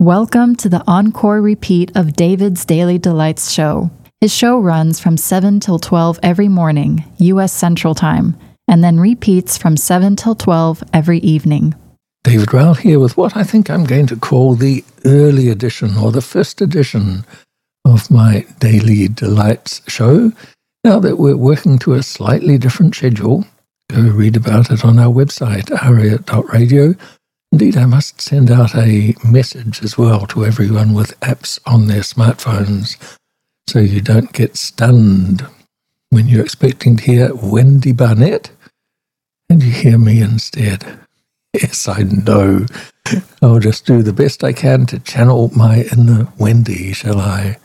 Welcome to the encore repeat of David's Daily Delights show. His show runs from 7 till 12 every morning, U.S. Central Time, and then repeats from 7 till 12 every evening. David Rowell here with what I think I'm going to call the early edition or the first edition of my Daily Delights show. Now that we're working to a slightly different schedule, go read about it on our website, aria.radio. Indeed, I must send out a message as well to everyone with apps on their smartphones so you don't get stunned when you're expecting to hear Wendy Barnett and you hear me instead. Yes, I know. I'll just do the best I can to channel my inner Wendy, shall I?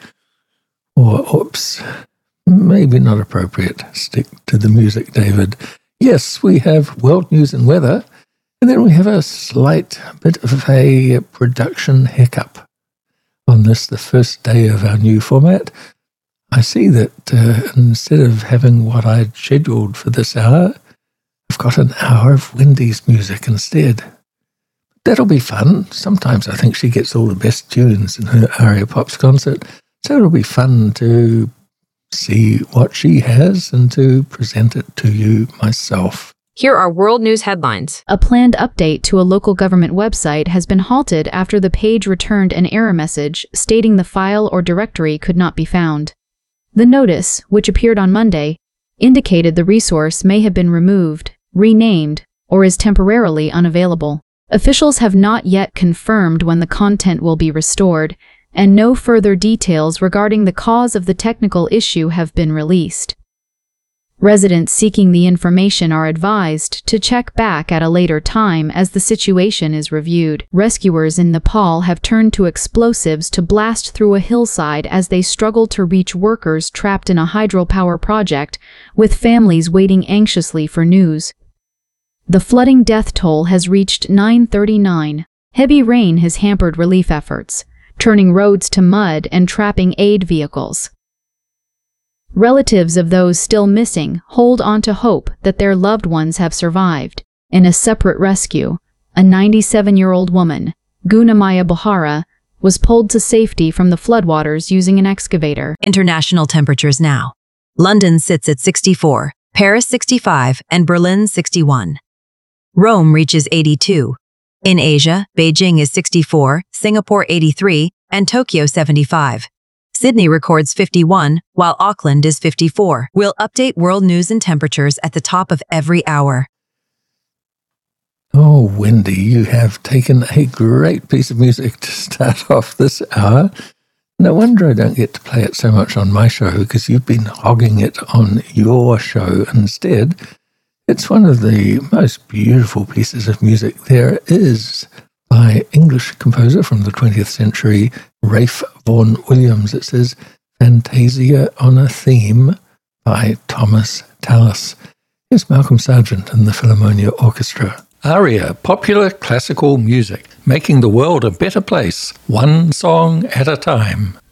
Or, oops, maybe not appropriate. Stick to the music, David. Yes, we have world news and weather, and then we have a slight bit of a production hiccup on this, the first day of our new format. I see that instead of having what I'd scheduled for this hour, I've got an hour of Wendy's music instead. That'll be fun. Sometimes I think she gets all the best tunes in her Aria Pops concert, so it'll be fun to see what she has and to present it to you myself. Here are world news headlines. A planned update to a local government website has been halted after the page returned an error message stating the file or directory could not be found. The notice, which appeared on Monday, indicated the resource may have been removed, renamed, or is temporarily unavailable. Officials have not yet confirmed when the content will be restored, and no further details regarding the cause of the technical issue have been released. Residents seeking the information are advised to check back at a later time as the situation is reviewed. Rescuers in Nepal have turned to explosives to blast through a hillside as they struggle to reach workers trapped in a hydropower project, with families waiting anxiously for news. The flooding death toll has reached 939. Heavy rain has hampered relief efforts, turning roads to mud and trapping aid vehicles. Relatives of those still missing hold on to hope that their loved ones have survived. In a separate rescue, a 97-year-old woman, Gunamaya Bahara, was pulled to safety from the floodwaters using an excavator. International temperatures now. London sits at 64, Paris 65, and Berlin 61. Rome reaches 82. In Asia, Beijing is 64, Singapore 83, and Tokyo 75. Sydney records 51, while Auckland is 54. We'll update world news and temperatures at the top of every hour. Oh, Wendy, you have taken a great piece of music to start off this hour. No wonder I don't get to play it so much on my show, because you've been hogging it on your show instead. It's one of the most beautiful pieces of music there is by English composer from the 20th century, Ralph Vaughan Williams. It says Fantasia on a Theme by Thomas Tallis. Here's Malcolm Sargent and the Philharmonia Orchestra. Aria, popular classical music, making the world a better place, one song at a time.